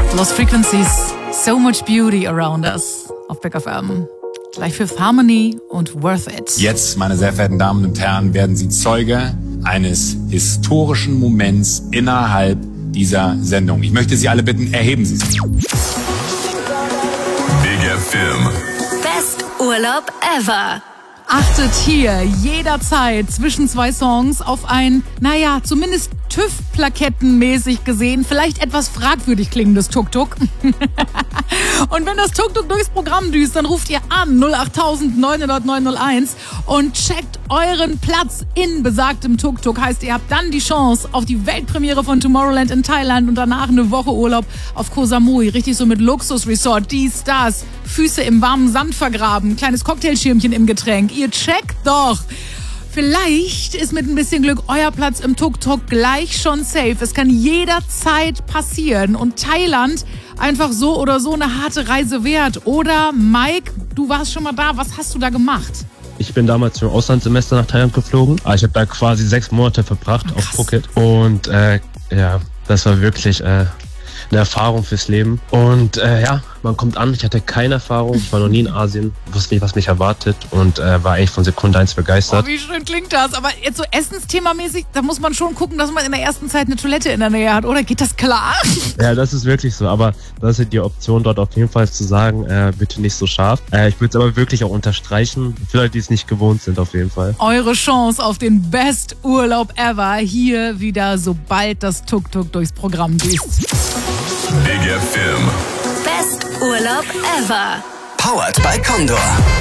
Lost Frequencies, So Much Beauty Around Us auf Big FM. Gleich für Harmony und Worth It. Jetzt, meine sehr verehrten Damen und Herren, werden Sie Zeuge eines historischen Moments innerhalb dieser Sendung. Ich möchte Sie alle bitten, erheben Sie sich. Big FM. Best Urlaub ever. Achtet hier jederzeit zwischen zwei Songs auf ein, zumindest TÜV-Plakettenmäßig gesehen, vielleicht etwas fragwürdig klingendes Tuk-Tuk. Und wenn das Tuk-Tuk durchs Programm düst, dann ruft ihr an 08000 900 901 und checkt euren Platz in besagtem Tuk-Tuk. Heißt, ihr habt dann die Chance auf die Weltpremiere von Tomorrowland in Thailand und danach eine Woche Urlaub auf Koh Samui. Richtig so mit Luxusresort, dies, das, Füße im warmen Sand vergraben, kleines Cocktailschirmchen im Getränk. Ihr checkt doch. Vielleicht ist mit ein bisschen Glück euer Platz im Tuk-Tuk gleich schon safe. Es kann jederzeit passieren. Und Thailand einfach so oder so eine harte Reise wert. Oder Mike, du warst schon mal da. Was hast du da gemacht? Ich bin damals im Auslandssemester nach Thailand geflogen. Ich habe da quasi 6 Monate verbracht auf Phuket. Und das war wirklich eine Erfahrung fürs Leben. Und man kommt an, ich hatte keine Erfahrung, ich war noch nie in Asien, wusste nicht, was mich erwartet und war eigentlich von Sekunde 1 begeistert. Oh, wie schön klingt das. Aber jetzt so Essensthemamäßig, da muss man schon gucken, dass man in der ersten Zeit eine Toilette in der Nähe hat, oder? Geht das klar? Ja, das ist wirklich so, aber das ist die Option dort auf jeden Fall zu sagen, bitte nicht so scharf. Ich würde es aber wirklich auch unterstreichen, für Leute, die es nicht gewohnt sind auf jeden Fall. Eure Chance auf den Best Urlaub ever hier wieder, sobald das Tuk-Tuk durchs Programm düst. Big FM. Best Urlaub ever. Powered by Condor.